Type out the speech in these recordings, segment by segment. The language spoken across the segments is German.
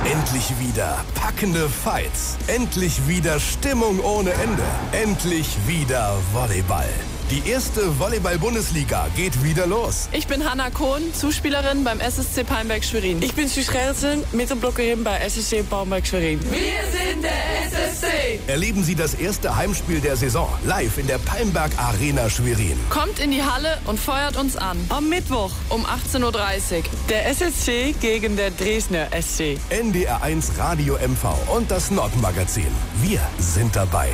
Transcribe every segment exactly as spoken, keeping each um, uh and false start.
Endlich wieder packende Fights. Endlich wieder Stimmung ohne Ende. Endlich wieder Volleyball. Die erste Volleyball-Bundesliga geht wieder los. Ich bin Hanna Kohn, Zuspielerin beim S S C Palmberg Schwerin. Ich bin Suus Gerritsen, Mittelblockerin bei S S C Palmberg Schwerin. Wir sind der S S C. Erleben Sie das erste Heimspiel der Saison live in der Palmberg Arena Schwerin. Kommt in die Halle und feuert uns an. Am Mittwoch um achtzehn Uhr dreißig. Der S S C gegen der Dresdner S C. N D R eins Radio M V und das Nord-Magazin. Wir sind dabei.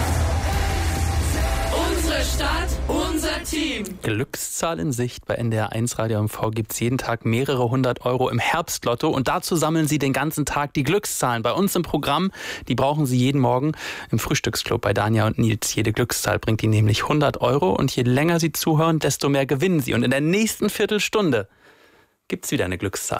Unsere Stadt, unser Team. Glückszahl in Sicht. Bei N D R eins Radio M V gibt es jeden Tag mehrere hundert Euro im Herbstlotto. Und dazu sammeln Sie den ganzen Tag die Glückszahlen. Bei uns im Programm, die brauchen Sie jeden Morgen im Frühstücksclub bei Danja und Nils. Jede Glückszahl bringt Ihnen nämlich hundert Euro. Und je länger Sie zuhören, desto mehr gewinnen Sie. Und in der nächsten Viertelstunde gibt es wieder eine Glückszahl.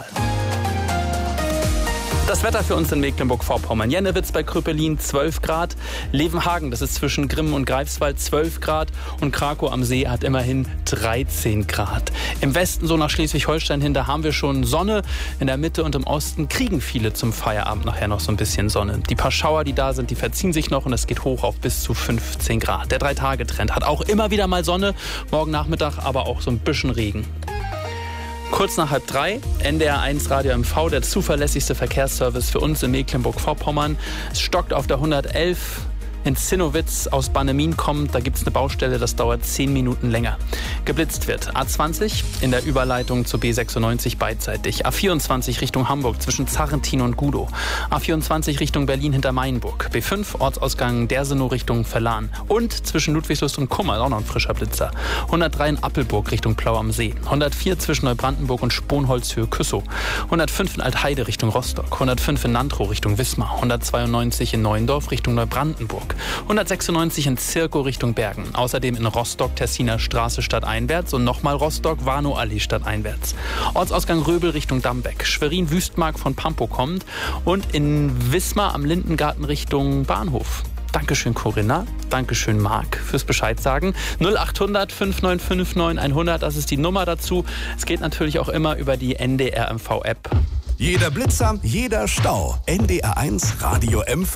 Das Wetter für uns in Mecklenburg-Vorpommern. Jennewitz bei Krüppelin zwölf Grad. Levenhagen, das ist zwischen Grimmen und Greifswald, zwölf Grad. Und Krakow am See hat immerhin dreizehn Grad. Im Westen, so nach Schleswig-Holstein hin, da haben wir schon Sonne. In der Mitte und im Osten kriegen viele zum Feierabend nachher noch so ein bisschen Sonne. Die paar Schauer, die da sind, die verziehen sich noch und es geht hoch auf bis zu fünfzehn Grad. Der Drei-Tage-Trend hat auch immer wieder mal Sonne. Morgen Nachmittag aber auch so ein bisschen Regen. Kurz nach halb drei, N D R eins Radio M V, der zuverlässigste Verkehrsservice für uns in Mecklenburg-Vorpommern. Es stockt auf der hundertelf. In Zinnowitz aus Bannemin kommt, da gibt es eine Baustelle, das dauert zehn Minuten länger. Geblitzt wird A zwanzig in der Überleitung zur B sechsundneunzig beidseitig. A vierundzwanzig Richtung Hamburg zwischen Zarrentin und Gudow. A vierundzwanzig Richtung Berlin hinter Mainburg. B fünf Ortsausgang Dersenow Richtung Verlan. Und zwischen Ludwigslust und Kummer, auch noch ein frischer Blitzer. hundertdrei in Appelburg Richtung Plau am See. hundertvier zwischen Neubrandenburg und Sponholzhöhe Küssow. hundertfünf in Altheide Richtung Rostock. hundertfünf in Nantrow Richtung Wismar. hundertzweiundneunzig in Neuendorf Richtung Neubrandenburg. hundertsechsundneunzig in Zirkow Richtung Bergen. Außerdem in Rostock Tessiner Straße stadteinwärts und nochmal Rostock Warnow-Allee stadteinwärts. Ortsausgang Röbel Richtung Dambeck. Schwerin-Wüstmark von Pampow kommt und in Wismar am Lindengarten Richtung Bahnhof. Dankeschön Corinna, Dankeschön Marc fürs Bescheid sagen. null achthundert fünf neun fünf neun hundert, das ist die Nummer dazu. Es geht natürlich auch immer über die N D R M V App. Jeder Blitzer, jeder Stau. N D R eins Radio M V.